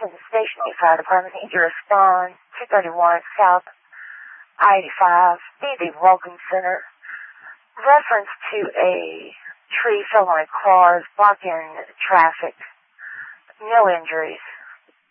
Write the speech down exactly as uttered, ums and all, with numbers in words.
to the Station eight Fire Department. Need to respond. two thirty-one South I eighty-five, B B Welcome Center. Reference to a tree fell on a car, blocking traffic. No injuries.